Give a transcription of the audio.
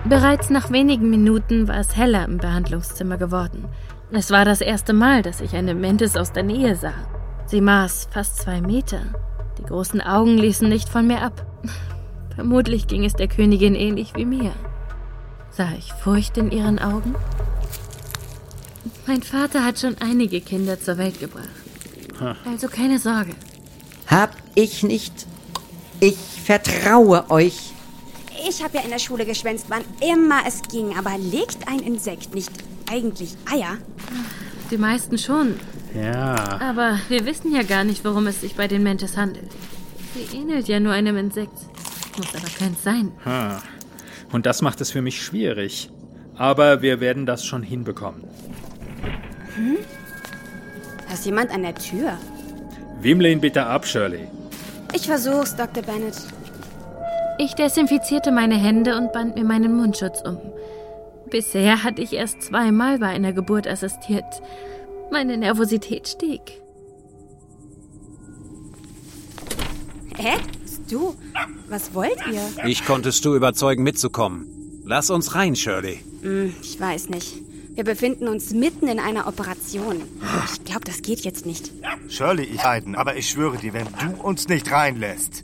Bereits nach wenigen Minuten war es heller im Behandlungszimmer geworden. Es war das erste Mal, dass ich eine Mantis aus der Nähe sah. Sie maß fast 2 Meter. Die großen Augen ließen nicht von mir ab. Vermutlich ging es der Königin ähnlich wie mir. Sah ich Furcht in ihren Augen? Mein Vater hat schon einige Kinder zur Welt gebracht. Also keine Sorge. Hab ich nicht. Ich vertraue euch. Ich habe ja in der Schule geschwänzt, wann immer es ging. Aber legt ein Insekt nicht eigentlich Eier? Die meisten schon. Ja. Aber wir wissen ja gar nicht, worum es sich bei den Mantis handelt. Sie ähnelt ja nur einem Insekt. Muss aber keins sein. Und das macht es für mich schwierig. Aber wir werden das schon hinbekommen. Da ist jemand an der Tür. Wimmle ihn bitte ab, Shirley. Ich versuch's, Dr. Bennett. Ich desinfizierte meine Hände und band mir meinen Mundschutz um. Bisher hatte ich erst 2-mal bei einer Geburt assistiert. Meine Nervosität stieg. Hä? Du? Was wollt ihr? Ich konntest du überzeugen, mitzukommen. Lass uns rein, Shirley. Ich weiß nicht. Wir befinden uns mitten in einer Operation. Ich glaube, das geht jetzt nicht. Shirley, aber ich schwöre dir, wenn du uns nicht reinlässt.